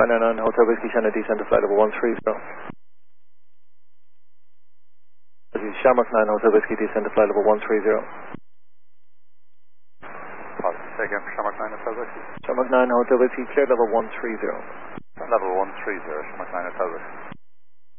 999 Hotel Whiskey China, descend to flight level 130. Shamrock 9 Hotel Whiskey, descend to flight level 130. Say again, Shamrock 9 Hotel Whiskey. Shamrock 9 Hotel Whiskey, cleared level 130. Level 130, Shamrock 9 Hotel Whiskey.